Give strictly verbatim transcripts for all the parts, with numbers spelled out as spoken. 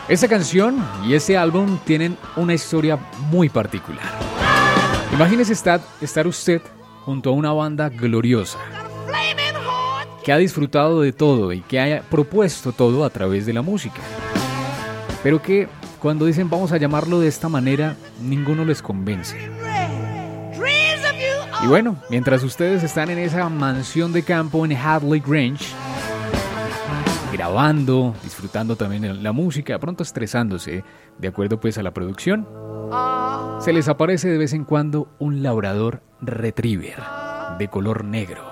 Esta canción y este álbum tienen una historia muy particular. Imagínese estar, estar usted junto a una banda gloriosa que ha disfrutado de todo y que ha propuesto todo a través de la música, pero que cuando dicen vamos a llamarlo de esta manera, ninguno les convence. Y bueno, mientras ustedes están en esa mansión de campo en Hadley Grange, grabando, disfrutando también de la música, pronto estresándose, de acuerdo pues a la producción, se les aparece de vez en cuando un labrador retriever de color negro.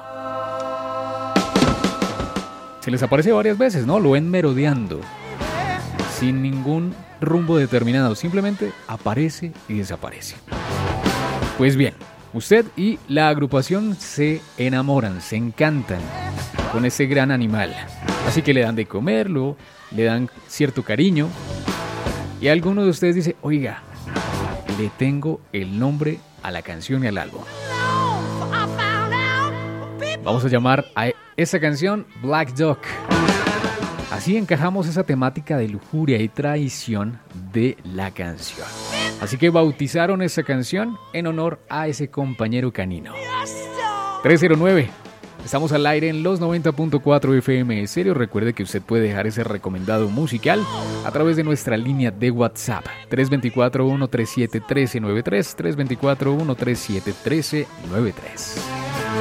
Se les aparece varias veces, ¿no? Lo ven merodeando, sin ningún rumbo determinado, simplemente aparece y desaparece. Pues bien, usted y la agrupación se enamoran, se encantan con ese gran animal. Así que le dan de comerlo, le dan cierto cariño. Y alguno de ustedes dice, oiga, le tengo el nombre a la canción y al álbum. Vamos a llamar a esa canción Black Dog. Así encajamos esa temática de lujuria y traición de la canción. Así que bautizaron esa canción en honor a ese compañero canino. tres cero nueve. Estamos al aire en los noventa punto cuatro F M Estéreo. Recuerde que usted puede dejar ese recomendado musical a través de nuestra línea de WhatsApp tres dos cuatro, uno tres siete, uno tres nueve tres, tres dos cuatro, uno tres siete, uno tres nueve tres.